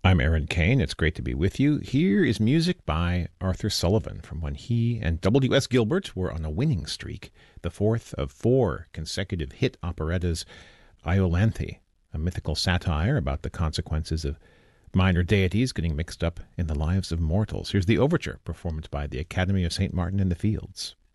I'm Aaron Kane. It's great to be with you. Here is music by Arthur Sullivan from when he and W.S. Gilbert were on a winning streak, the fourth of four consecutive hit operettas, Iolanthe, a mythical satire about the consequences of minor deities getting mixed up in the lives of mortals. Here's the overture, performed by the Academy of St. Martin in the Fields.